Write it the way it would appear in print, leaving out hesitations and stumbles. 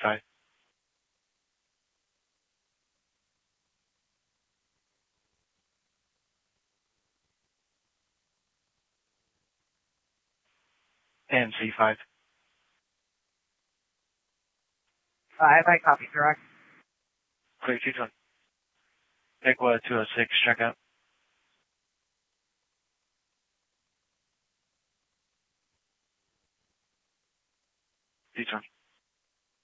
5. AMC 5. I copy, direct. Clear 220. Aqua 206, check out. 220.